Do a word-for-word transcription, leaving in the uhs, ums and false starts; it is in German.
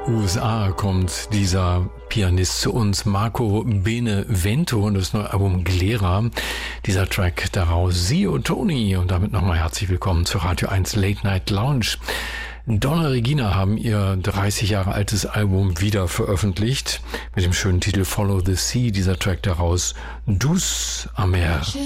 U S A kommt dieser Pianist zu uns, Marco Benevento, und das neue Album Glera. Dieser Track daraus, Zio Toni, und damit nochmal herzlich willkommen zu Radio eins Late Night Lounge. Donna Regina haben ihr dreißig Jahre altes Album wieder veröffentlicht mit dem schönen Titel Follow the Sea. Dieser Track daraus, Douce Amère.